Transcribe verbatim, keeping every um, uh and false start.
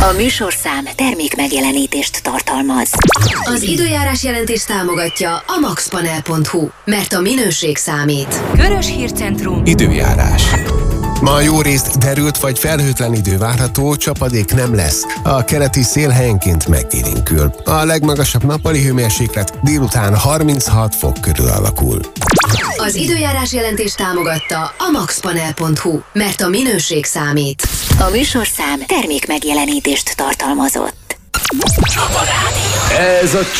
A műsorszám termék megjelenítést tartalmaz. Az időjárás jelentést támogatja a max panel pont hu, mert a minőség számít. Vörös Hírcentrum. Időjárás. Ma jó részt derült vagy felhőtlen idő várható, csapadék nem lesz. A keleti szél helyenként megérinkül. A legmagasabb nappali hőmérséklet délután harminchat fok körül alakul. Az időjárás jelentést támogatta a max panel pont hu, mert a minőség számít. A műsorszám termék megjelenítést tartalmazott. Ez a